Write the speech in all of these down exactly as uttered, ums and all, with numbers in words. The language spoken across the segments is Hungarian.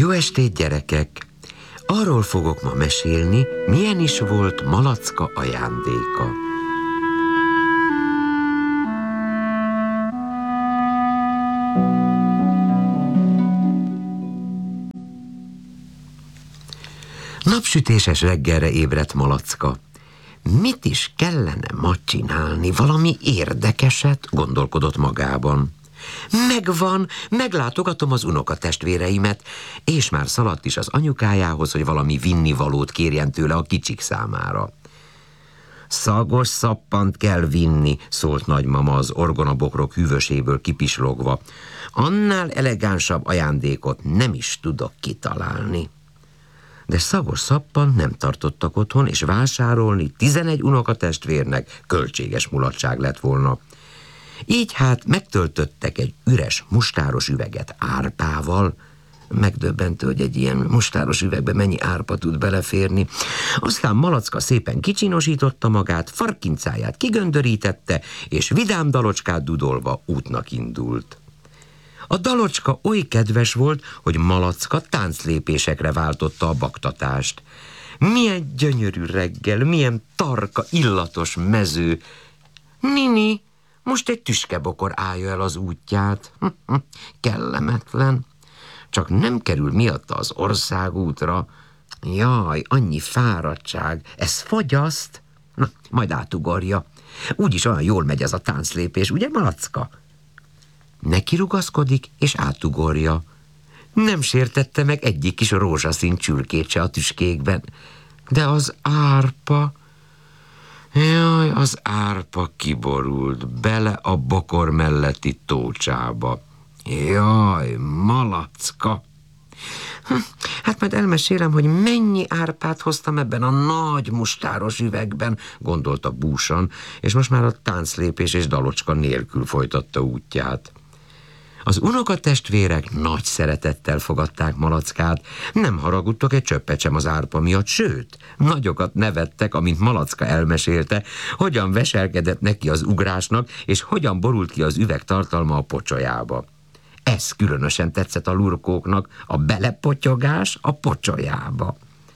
Jó estét, gyerekek! Arról fogok ma mesélni, milyen is volt Malacka ajándéka. Napsütéses reggelre ébredt Malacka. Mit is kellene ma csinálni? Valami érdekeset, gondolkodott magában. Megvan, meglátogatom az unokatestvéreimet, és már szaladt is az anyukájához, hogy valami vinnivalót kérjen tőle a kicsik számára. Szagos szappant kell vinni, szólt nagymama az orgonabokrok hűvöséből kipislogva. Annál elegánsabb ajándékot nem is tudok kitalálni. De szagos szappant nem tartottak otthon, és vásárolni tizenegy unokatestvérnek költséges mulatság lett volna. Így hát megtöltöttek egy üres mustáros üveget árpával. Megdöbbentő, hogy egy ilyen mustáros üvegbe mennyi árpa tud beleférni. Aztán Malacka szépen kicsinosította magát, farkincáját kigöndörítette, és vidám dalocskát dudolva útnak indult. A dalocska oly kedves volt, hogy Malacka tánclépésekre váltotta a baktatást. Milyen gyönyörű reggel, milyen tarka, illatos mező. Nini, most egy tüskebokor állja el az útját. Kellemetlen. Csak nem kerül miatta az országútra. Jaj, annyi fáradtság. Ez fogyaszt? Na, majd átugorja. Úgyis olyan jól megy ez a tánclépés, ugye, Malacka? Neki rugaszkodik, és átugorja. Nem sértette meg egyik kis rózsaszín csülkét se a tüskékben. De az árpa... Jaj, az árpa kiborult bele a bokor melletti tócsába. Jaj, Malacka! Hát majd elmesélem, hogy mennyi árpát hoztam ebben a nagy mustáros üvegben, gondolta búsan, és most már a tánclépés és dalocska nélkül folytatta útját. Az unokatestvérek nagy szeretettel fogadták Malackát, nem haragudtak egy csöppet sem az árpa miatt, sőt, nagyokat nevettek, amint Malacka elmesélte, hogyan veselkedett neki az ugrásnak, és hogyan borult ki az üveg tartalma a pocsolyába. Ez különösen tetszett a lurkóknak, a belepotyogás a pocsolyába.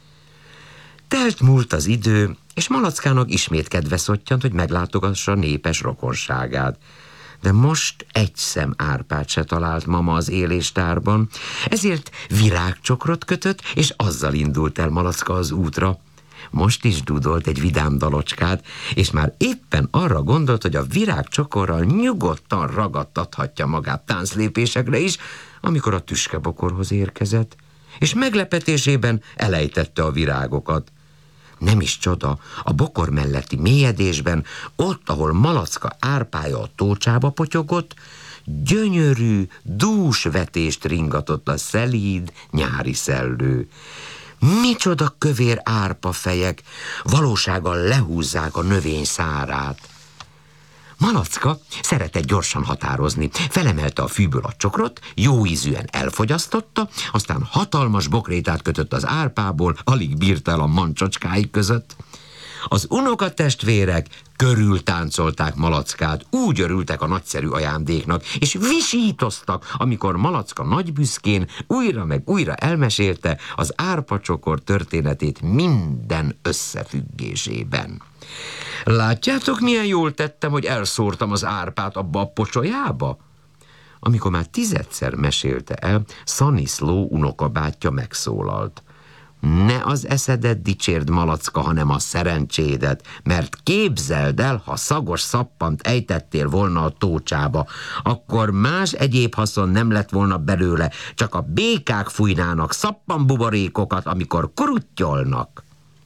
Telt múlt az idő, és Malackának ismét kedve szottyant, hogy meglátogassa népes rokonságát. De most egy szem árpát se talált mama az éléstárban, ezért virágcsokrot kötött, és azzal indult el Malacka az útra. Most is dudolt egy vidám dalocskát, és már éppen arra gondolt, hogy a virágcsokorral nyugodtan ragadtathatja magát tánclépésekre is, amikor a tüskebokorhoz érkezett, és meglepetésében elejtette a virágokat. Nem is csoda, a bokor melletti mélyedésben, ott, ahol Malacka árpája a tócsába potyogott, gyönyörű, dús vetést ringatott a szelíd nyári szellő. Micsoda kövér árpafejek, valósággal lehúzzák a növény szárát. Malacka szeretett gyorsan határozni, felemelte a fűből a csokrot, jó ízűen elfogyasztotta, aztán hatalmas bokrétát kötött az árpából, alig bírta el a mancsocskái között. Az unokatestvérek körül táncolták Malackát, úgy örültek a nagyszerű ajándéknak, és visítoztak, amikor Malacka nagybüszkén újra meg újra elmesélte az árpacsokor történetét minden összefüggésében. Látjátok, milyen jól tettem, hogy elszórtam az árpát abba a pocsolyába? Amikor már tizedszer mesélte el, Szaniszló unokabátyja megszólalt. Ne az eszedet dicsérd, Malacka, hanem a szerencsédet, mert képzeld el, ha szagos szappant ejtettél volna a tócsába, akkor más egyéb haszon nem lett volna belőle, csak a békák fújnának szappanbuborékokat, amikor kuruttyolnak.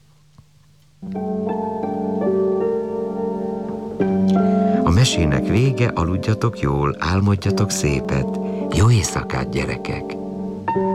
A mesének vége, aludjatok jól, álmodjatok szépet. Jó éjszakát, gyerekek!